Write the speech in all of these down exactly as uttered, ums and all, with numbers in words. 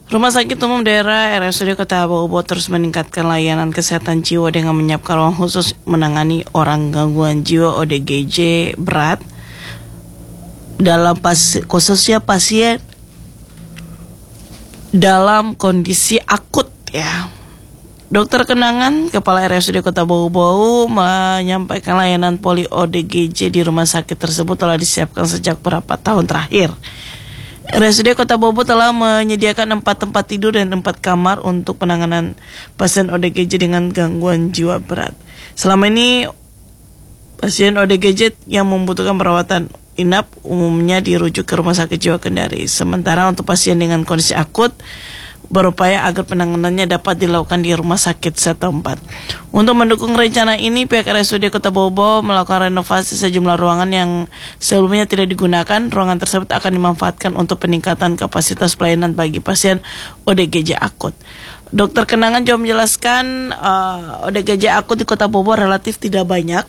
Rumah Sakit Umum Daerah R S U D Kota Bogor terus meningkatkan layanan kesehatan jiwa dengan menyiapkan ruang khusus menangani orang gangguan jiwa O D G J berat, dalam pas, khususnya pasien dalam kondisi akut ya. Dokter Kenangan, Kepala R S U D Kota Bau-Bau, menyampaikan layanan poli O D G J di rumah sakit tersebut telah disiapkan sejak beberapa tahun terakhir. R S U D Kota Bau-Bau telah menyediakan empat tempat tidur dan empat kamar untuk penanganan pasien O D G J dengan gangguan jiwa berat. Selama ini pasien O D G J yang membutuhkan perawatan inap umumnya dirujuk ke Rumah Sakit Jiwa Kendari. Sementara untuk pasien dengan kondisi akut berupaya agar penanganannya dapat dilakukan di rumah sakit setempat. Untuk mendukung rencana ini, pihak R S U D Kota Bogor melakukan renovasi sejumlah ruangan yang sebelumnya tidak digunakan. Ruangan tersebut akan dimanfaatkan untuk peningkatan kapasitas pelayanan bagi pasien O D G J akut. Dokter Kenangan juga menjelaskan uh, O D G J akut di Kota Bogor relatif tidak banyak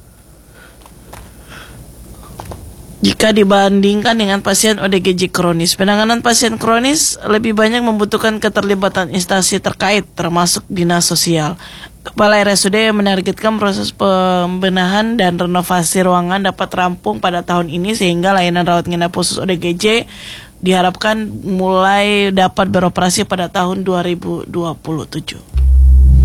jika dibandingkan dengan pasien O D G J kronis. Penanganan pasien kronis lebih banyak membutuhkan keterlibatan instansi terkait, termasuk dinas sosial. Kepala R S U D menargetkan proses pembenahan dan renovasi ruangan dapat rampung pada tahun ini, sehingga layanan rawat inap khusus O D G J diharapkan mulai dapat beroperasi pada tahun dua ribu dua puluh tujuh.